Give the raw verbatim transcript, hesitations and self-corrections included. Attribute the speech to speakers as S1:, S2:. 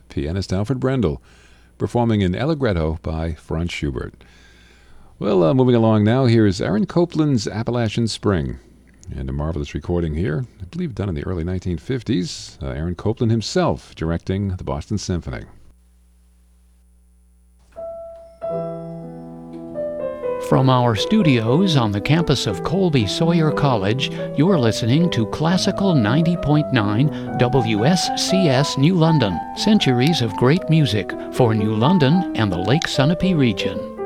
S1: pianist Alfred Brendel, performing in Allegretto by Franz Schubert. Well, uh, moving along now, here's Aaron Copland's Appalachian Spring, and a marvelous recording here, I believe done in the early nineteen fifties. Uh, Aaron Copland himself directing the Boston Symphony.
S2: From our studios on the campus of Colby Sawyer College, you're listening to Classical ninety point nine W S C S New London, centuries of great music for New London and the Lake Sunapee region.